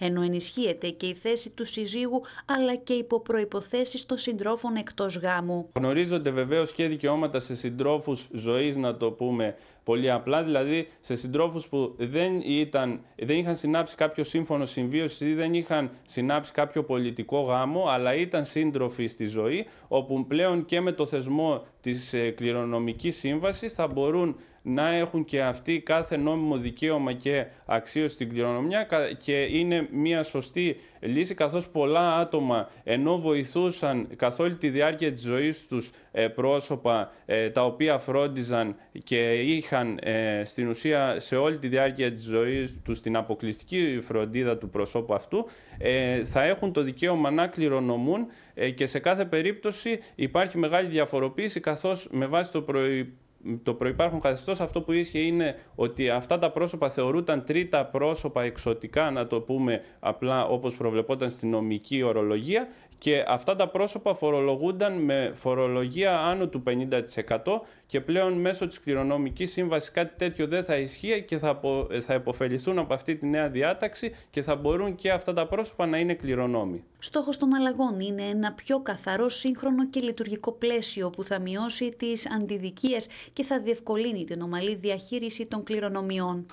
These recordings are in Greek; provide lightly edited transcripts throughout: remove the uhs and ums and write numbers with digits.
ενώ ενισχύεται και η θέση του συζύγου αλλά και υπό προϋποθέσεις των συντρόφων εκτός γάμου. Γνωρίζονται βεβαίως και δικαιώματα σε συντρόφους ζωής, να το πούμε πολύ απλά, δηλαδή σε συντρόφους που δεν είχαν συνάψει κάποιο σύμφωνο συμβίωσης ή δεν είχαν συνάψει κάποιο πολιτικό γάμο, αλλά ήταν σύντροφοι στη ζωή, όπου πλέον και με το θεσμό της κληρονομικής σύμβασης θα μπορούν να έχουν και αυτοί κάθε νόμιμο δικαίωμα και αξίωση στην κληρονομιά, και είναι μια σωστή λύση, καθώς πολλά άτομα, ενώ βοηθούσαν καθ' όλη τη διάρκεια της ζωής τους πρόσωπα τα οποία φρόντιζαν και είχαν στην ουσία σε όλη τη διάρκεια της ζωής τους την αποκλειστική φροντίδα του προσώπου αυτού, θα έχουν το δικαίωμα να κληρονομούν, και σε κάθε περίπτωση υπάρχει μεγάλη διαφοροποίηση, καθώς με βάση το προϋπάρχον καθεστώς αυτό που ίσχυε είναι ότι αυτά τα πρόσωπα θεωρούνταν τρίτα πρόσωπα εξωτικά, να το πούμε απλά όπως προβλεπόταν στην νομική ορολογία, και αυτά τα πρόσωπα φορολογούνταν με φορολογία άνω του 50%, και πλέον μέσω της κληρονομικής σύμβασης κάτι τέτοιο δεν θα ισχύει και θα υποφεληθούν από αυτή τη νέα διάταξη και θα μπορούν και αυτά τα πρόσωπα να είναι κληρονόμοι. Στόχος των αλλαγών είναι ένα πιο καθαρό, σύγχρονο και λειτουργικό πλαίσιο που θα μειώσει τις αντιδικίες και θα διευκολύνει την ομαλή διαχείριση των κληρονομιών.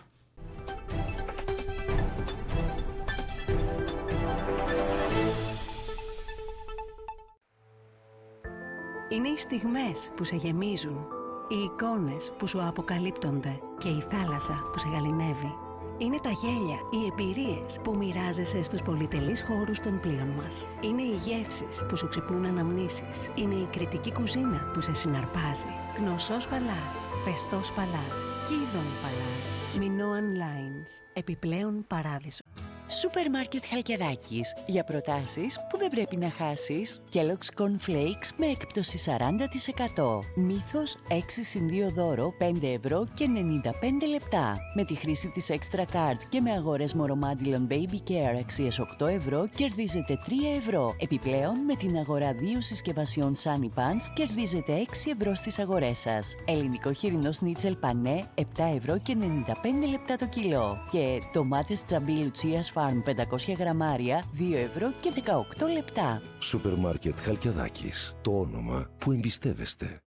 Είναι οι στιγμές που σε γεμίζουν, οι εικόνες που σου αποκαλύπτονται και η θάλασσα που σε γαληνεύει. Είναι τα γέλια, οι εμπειρίες που μοιράζεσαι στους πολυτελείς χώρους των πλοίων μας. Είναι οι γεύσεις που σου ξυπνούν αναμνήσεις. Είναι η κριτική κουζίνα που σε συναρπάζει. Γνωσός Παλάς, Φεστός Παλάς, Κίδων Παλάς, Minoan Lines, επιπλέον παράδεισο. Σούπερ μάρκετ Χαλκιδάκης. Για προτάσεις που δεν πρέπει να χάσεις. Kellogg's Cornflakes με έκπτωση 40%. Μύθος 6 συν 2 δώρο 5 ευρώ και 95 λεπτά. Με τη χρήση της Extra Card και με αγορές Moromandilon Baby Care αξίας 8 ευρώ κερδίζετε 3 ευρώ. Επιπλέον με την αγορά 2 συσκευασιών Sunny Pants κερδίζετε 6 ευρώ στις αγορές σας. Ελληνικό χοιρινό σνίτσελ πανέ 7 ευρώ και 95 λεπτά το κιλό. Και ντομάτες Τζαμπί Λουτσίας Farm 500 γραμμάρια 2 ευρώ και 18 λεπτά. Σούπερ μάρκετ Χαλκιδάκης. Το όνομα που εμπιστεύεστε.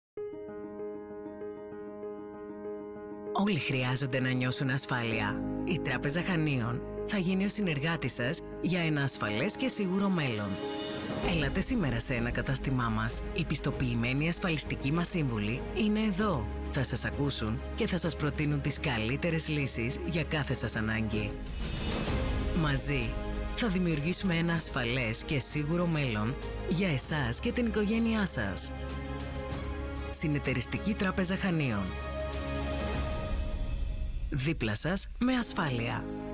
Όλοι χρειάζονται να νιώσουν ασφάλεια. Η Τράπεζα Χανίων θα γίνει ο συνεργάτης σας για ένα ασφαλές και σίγουρο μέλλον. Έλατε σήμερα σε ένα κατάστημά μας. Οι πιστοποιημένοι ασφαλιστικοί μας σύμβουλοι είναι εδώ. Θα σας ακούσουν και θα σας προτείνουν τις καλύτερες λύσεις για κάθε σας ανάγκη. Μαζί θα δημιουργήσουμε ένα ασφαλές και σίγουρο μέλλον για εσάς και την οικογένειά σας. Συνεταιριστική Τράπεζα Χανίων. Δίπλα σας με ασφάλεια.